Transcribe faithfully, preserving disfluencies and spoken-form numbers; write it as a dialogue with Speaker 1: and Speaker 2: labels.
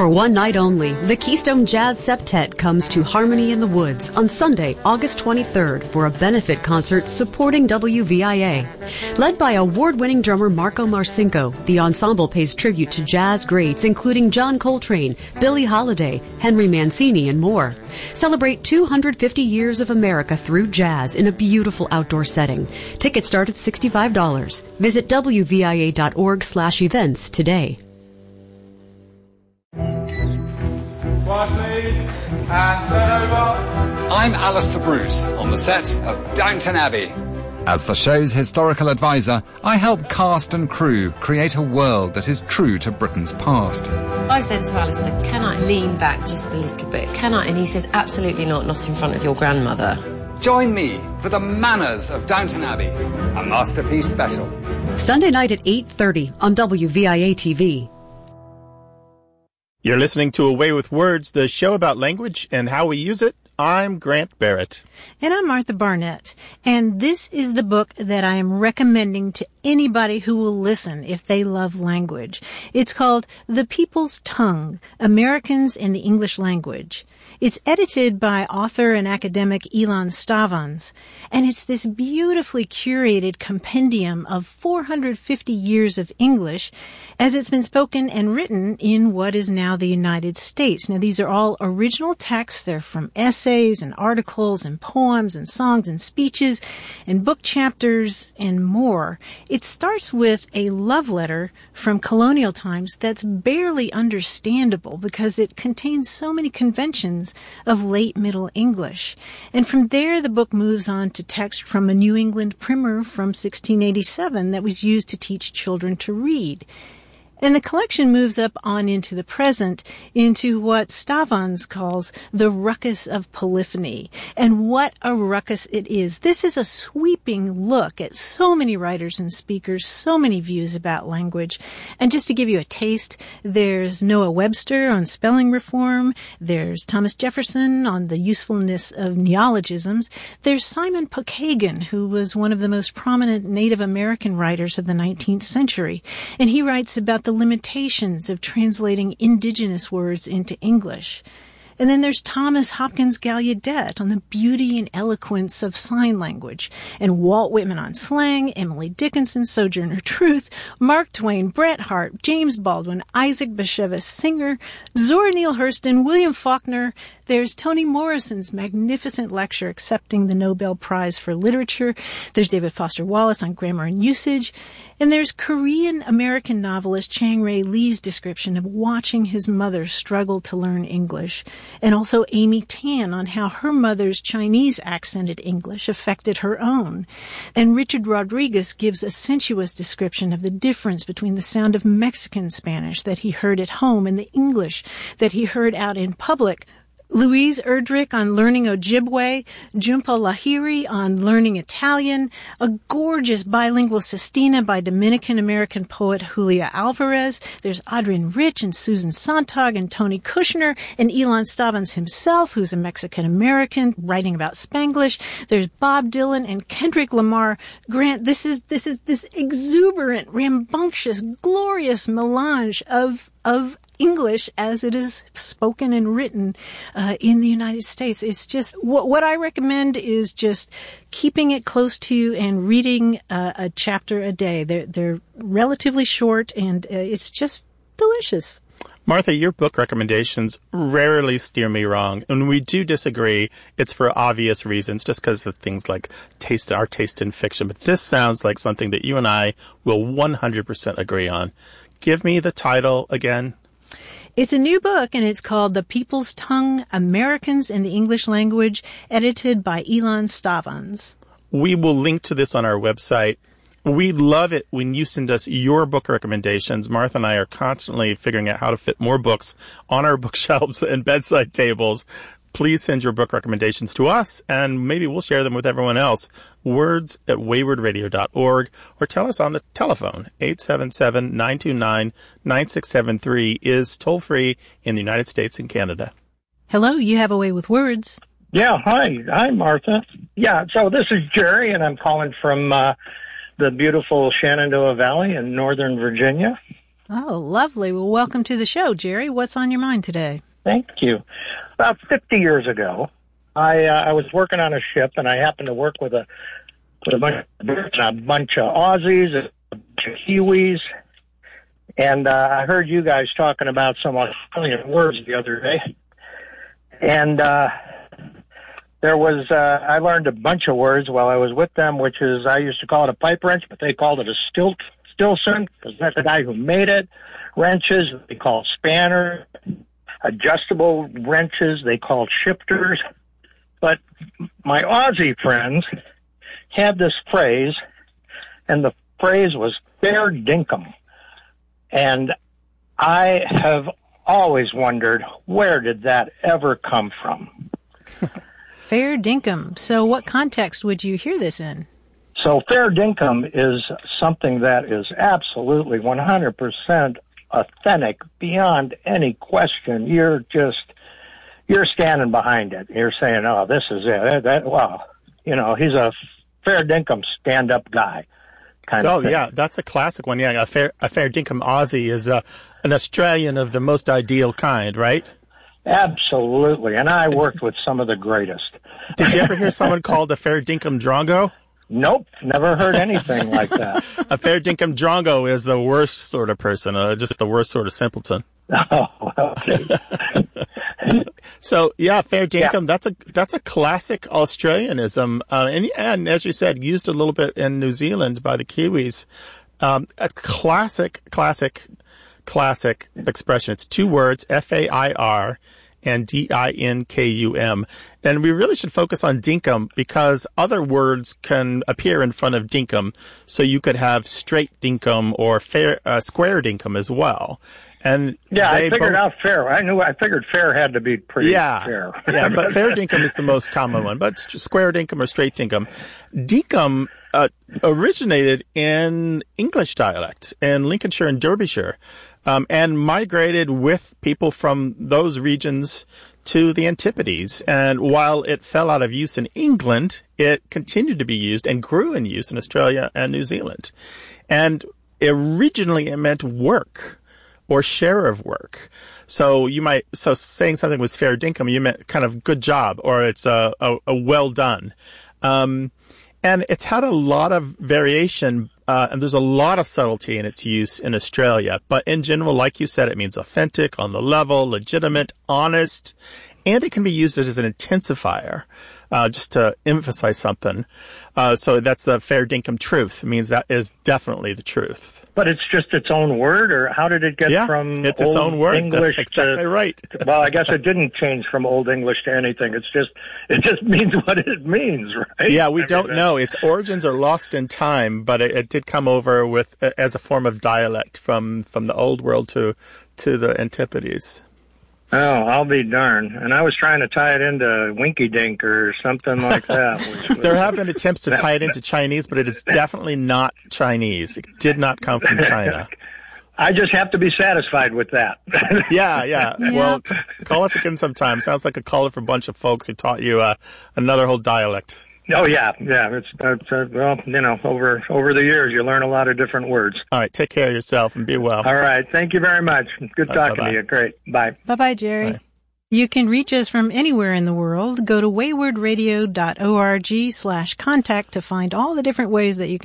Speaker 1: For one night only, the Keystone Jazz Septet comes to Harmony in the Woods on Sunday, August twenty-third for a benefit concert supporting W V I A. Led by award-winning drummer Marco Marcinko, the ensemble pays tribute to jazz greats including John Coltrane, Billie Holiday, Henry Mancini, and more. Celebrate two hundred fifty years of America through jazz in a beautiful outdoor setting. Tickets start at sixty-five dollars. Visit W V I A dot org slash events today.
Speaker 2: I'm Alistair Bruce on the set of Downton Abbey. As the show's historical advisor, I help cast and crew create a world that is true to Britain's past.
Speaker 3: I said to Alistair, can I lean back just a little bit? Can I? And he says, absolutely not, not in front of your grandmother.
Speaker 2: Join me for the manners of Downton Abbey, a masterpiece special.
Speaker 1: Sunday night at eight thirty on W V I A T V.
Speaker 4: You're listening to A Way with Words, the show about language and how we use it. I'm Grant Barrett.
Speaker 5: And I'm Martha Barnett. And this is the book that I am recommending to anybody who will listen if they love language. It's called The People's Tongue, Americans in the English Language. It's edited by author and academic Ilan Stavans, and it's this beautifully curated compendium of four hundred fifty years of English as it's been spoken and written in what is now the United States. Now, these are all original texts. They're from essays and articles and poems and songs and speeches and book chapters and more. It starts with a love letter from colonial times that's barely understandable because it contains so many conventions of late Middle English. And from there, the book moves on to text from a New England primer from sixteen eighty-seven that was used to teach children to read. And the collection moves up on into the present, into what Stavans calls the ruckus of polyphony. And what a ruckus it is. This is a sweeping look at so many writers and speakers, so many views about language. And just to give you a taste, there's Noah Webster on spelling reform. There's Thomas Jefferson on the usefulness of neologisms. There's Simon Pokagon, who was one of the most prominent Native American writers of the nineteenth century. And he writes about the the limitations of translating indigenous words into English. And then there's Thomas Hopkins Gallaudet on the beauty and eloquence of sign language, and Walt Whitman on slang, Emily Dickinson, Sojourner Truth, Mark Twain, Bret Hart, James Baldwin, Isaac Bashevis Singer, Zora Neale Hurston, William Faulkner. There's Toni Morrison's magnificent lecture accepting the Nobel Prize for Literature. There's David Foster Wallace on grammar and usage. And there's Korean-American novelist Chang Rae Lee's description of watching his mother struggle to learn English. And also Amy Tan on how her mother's Chinese accented English affected her own. And Richard Rodriguez gives a sensuous description of the difference between the sound of Mexican Spanish that he heard at home and the English that he heard out in public. Louise Erdrich on learning Ojibwe, Jhumpa Lahiri on learning Italian, a gorgeous bilingual sestina by Dominican-American poet Julia Alvarez. There's Adrienne Rich and Susan Sontag and Tony Kushner and Ilan Stavans himself, who's a Mexican-American writing about Spanglish. There's Bob Dylan and Kendrick Lamar. Grant, this is, this is this exuberant, rambunctious, glorious melange of, of English as it is spoken and written uh, in the United States. It's just what, what I recommend is just keeping it close to you and reading uh, a chapter a day. They're they're relatively short, and uh, it's just delicious.
Speaker 4: Martha, your book recommendations rarely steer me wrong. When we do disagree, it's for obvious reasons, just because of things like taste, our taste in fiction. But this sounds like something that you and I will one hundred percent agree on. Give me the title again.
Speaker 5: It's a new book, and it's called The People's Tongue, Americans in the English Language, edited by Ilan Stavans.
Speaker 4: We will link to this on our website. We love it when you send us your book recommendations. Martha and I are constantly figuring out how to fit more books on our bookshelves and bedside tables. Please send your book recommendations to us, and maybe we'll share them with everyone else. Words at wayward radio dot org, or tell us on the telephone. eight seven seven, nine two nine, nine six seven three is toll-free in the United States and Canada.
Speaker 5: Hello, you have a way with words.
Speaker 6: Yeah, hi. Hi, Martha. Yeah, so this is Jerry, and I'm calling from uh, the beautiful Shenandoah Valley in Northern Virginia.
Speaker 5: Oh, lovely. Well, welcome to the show, Jerry. What's on your mind today?
Speaker 6: Thank you. About fifty years ago, I uh, I was working on a ship, and I happened to work with a with a bunch of Brits and a bunch of Aussies, and a bunch of Kiwis, and uh, I heard you guys talking about some Australian words the other day, and uh, there was uh, I learned a bunch of words while I was with them, which is I used to call it a pipe wrench, but they called it a stilt stilson because that's the guy who made it. Wrenches they called spanners. Adjustable wrenches they called shifters. But my Aussie friends had this phrase, and the phrase was fair dinkum. And I have always wondered, where did that ever come from?
Speaker 5: Fair dinkum. So what context would you hear this in?
Speaker 6: So fair dinkum is something that is absolutely one hundred percent authentic beyond any question. You're just, you're standing behind it. You're saying, oh, this is it. That, well, you know, he's a fair dinkum stand-up guy. Kind
Speaker 4: oh,
Speaker 6: of thing.
Speaker 4: Yeah, that's a classic one. Yeah, a fair, a fair dinkum Aussie is uh, an Australian of the most ideal kind, right?
Speaker 6: Absolutely. And I worked with some of the greatest.
Speaker 4: Did you ever hear someone called a fair dinkum drongo?
Speaker 6: Nope, never heard anything like that.
Speaker 4: A fair dinkum drongo is the worst sort of person, uh, just the worst sort of simpleton.
Speaker 6: Oh, okay.
Speaker 4: So yeah, fair dinkum.
Speaker 6: Yeah.
Speaker 4: That's a that's a classic Australianism, uh, and and as you said, used a little bit in New Zealand by the Kiwis. Um, a classic, classic, classic expression. It's two words: F A I R and D I N K U M. And we really should focus on dinkum because other words can appear in front of dinkum. So you could have straight dinkum or fair, uh, square dinkum as well. And
Speaker 6: yeah, I figured
Speaker 4: both...
Speaker 6: out fair. I knew I figured fair had to be pretty
Speaker 4: yeah,
Speaker 6: fair.
Speaker 4: yeah, but fair dinkum is the most common one. But square dinkum or straight dinkum. Dinkum uh, originated in English dialect in Lincolnshire and Derbyshire. Um, and migrated with people from those regions to the Antipodes. And while it fell out of use in England, it continued to be used and grew in use in Australia and New Zealand. And originally it meant work or share of work. So you might, so saying something was fair dinkum, you meant kind of good job or it's a, a, a well done. Um, and it's had a lot of variation. Uh, and there's a lot of subtlety in its use in Australia. But in general, like you said, it means authentic, on the level, legitimate, honest, and it can be used as an intensifier, uh, just to emphasize something. Uh, so that's the fair dinkum truth. It means that is definitely the truth.
Speaker 6: But it's just its own word, or how did it get
Speaker 4: yeah,
Speaker 6: from
Speaker 4: it's
Speaker 6: Old
Speaker 4: its own word.
Speaker 6: English
Speaker 4: That's exactly
Speaker 6: to,
Speaker 4: right.
Speaker 6: Well, I guess it didn't change from Old English to anything. It's just, it just means what it means, right?
Speaker 4: Yeah, we
Speaker 6: I
Speaker 4: don't
Speaker 6: mean,
Speaker 4: know. Its origins are lost in time, but it, it did come over with as a form of dialect from, from the old world to to the Antipodes.
Speaker 6: Oh, I'll be darned. And I was trying to tie it into Winky Dink or something like that. Which was,
Speaker 4: there have been attempts to tie it into Chinese, but it is definitely not Chinese. It did not come from China.
Speaker 6: I just have to be satisfied with that.
Speaker 4: yeah, yeah,
Speaker 5: yeah.
Speaker 4: Well, c- call us again sometime. Sounds like a caller for a bunch of folks who taught you uh, another whole dialect.
Speaker 6: Oh, yeah, yeah. It's, it's uh, well, you know, over over the years, you learn a lot of different words.
Speaker 4: All right, take care of yourself and be well.
Speaker 6: All right, thank you very much. Good
Speaker 4: All
Speaker 6: talking
Speaker 4: right,
Speaker 6: to you. Great. Bye.
Speaker 5: Bye-bye, Jerry.
Speaker 4: Bye.
Speaker 5: You can reach us from anywhere in the world. Go to waywardradio dot org slash contact to find all the different ways that you can